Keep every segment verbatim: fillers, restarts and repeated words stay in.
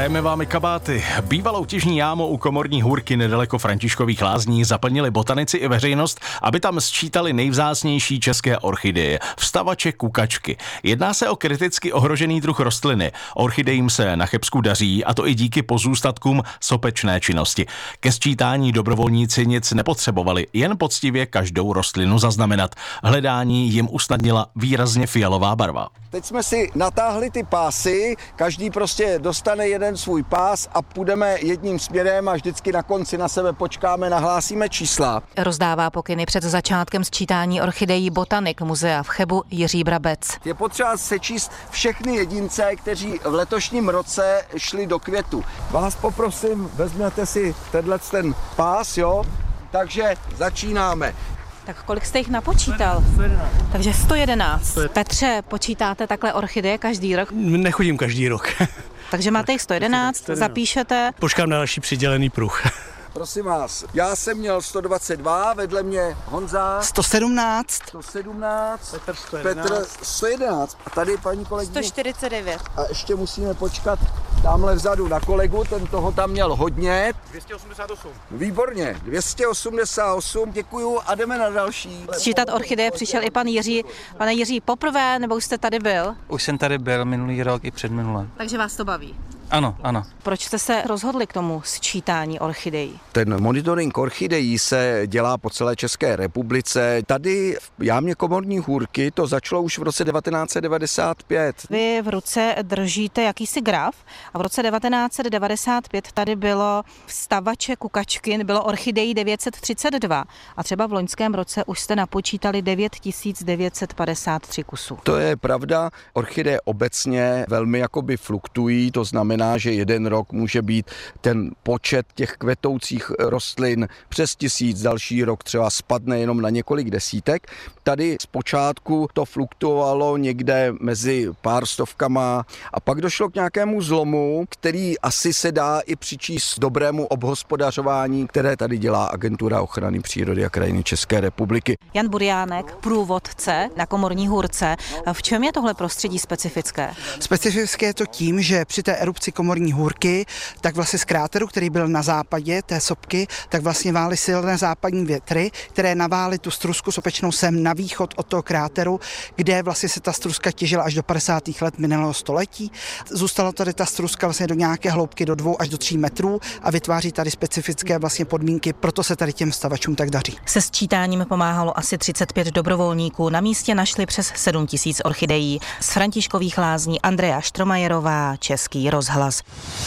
Hrajeme vám i kabáty. Bývalou těžní jámu u Komorní hůrky nedaleko Františkových Lázní zaplnili botanici i veřejnost, aby tam sčítali nejvzácnější české orchideje, vstavače kukačky. Jedná se o kriticky ohrožený druh rostliny. Orchidejím se na Chebsku daří, a to i díky pozůstatkům sopečné činnosti. Ke sčítání dobrovolníci nic nepotřebovali, jen poctivě každou rostlinu zaznamenat. Hledání jim usnadnila výrazně fialová barva. Teď jsme si natáhli ty pásy, každý prostě dostane jeden svůj pás a půjdeme jedním směrem a vždycky na konci na sebe počkáme, nahlásíme čísla. Rozdává pokyny před začátkem sčítání orchidejí botanik muzea v Chebu Jiří Brabec. Je potřeba sečíst všechny jedince, kteří v letošním roce šli do květu. Vás poprosím, vezměte si tenhle ten pás, jo? Takže začínáme. Tak kolik jste jich napočítal? sto jedenáct. Takže sto jedenáct. Petře, počítáte takhle orchideje každý rok? Nechodím každý rok. Takže máte jich sto jedenáct, zapíšete. Počkám na další přidělený pruh. Prosím vás, já jsem měl sto dvacet dva, vedle mě Honza. sto sedmnáct. sto sedmnáct. Petr sto jedenáct. Petr sto jedenáct. A tady paní kolegyně. sto čtyřicet devět. A ještě musíme počkat tamhle vzadu na kolegu, ten toho tam měl hodně. dvě stě osmdesát osm. Výborně, dvě stě osmdesát osm, děkuju a jdeme na další. Sčítat orchideje přišel i pan Jiří. Pane Jiří, poprvé, nebo už jste tady byl? Už jsem tady byl minulý rok i předminulé. Takže vás to baví. Ano, ano. Proč jste se rozhodli k tomu sčítání orchidejí? Ten monitoring orchidejí se dělá po celé České republice. Tady v jámě Komorní hůrky to začalo už v roce devatenáct set devadesát pět. Vy v ruce držíte jakýsi graf a v roce devatenáct set devadesát pět tady bylo vstavače kukačky, bylo orchidejí devět set třicet dva a třeba v loňském roce už jste napočítali devět tisíc devět set padesát tři kusů. To je pravda, orchideje obecně velmi jakoby fluktují, to znamená, že jeden rok může být ten počet těch kvetoucích rostlin přes tisíc, další rok třeba spadne jenom na několik desítek. Tady zpočátku to fluktuovalo někde mezi pár stovkama a pak došlo k nějakému zlomu, který asi se dá i přičíst dobrému obhospodařování, které tady dělá Agentura ochrany přírody a krajiny České republiky. Jan Buriánek, průvodce na Komorní hůrce. V čem je tohle prostředí specifické? Specifické je to tím, že při té erupci Komorní hůrky, tak vlastně z kráteru, který byl na západě té sopky, tak vlastně vály silné západní větry, které navály tu strusku sopečnou sem na východ od toho kráteru, kde vlastně se ta struska těžila až do padesátých let minulého století. Zůstala tady ta struska vlastně do nějaké hloubky do dvou až do tří metrů a vytváří tady specifické vlastně podmínky, proto se tady těm stavačům tak daří. Se sčítáním pomáhalo asi třicet pět dobrovolníků. Na místě našli přes sedm tisíc orchidejí. Z Františkových Lázní Andrea Štromajerová, Český rozhlas.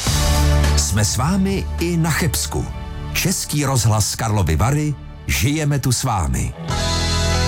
Jsme s vámi i na Chebsku. Český rozhlas Karlovy Vary, žijeme tu s vámi.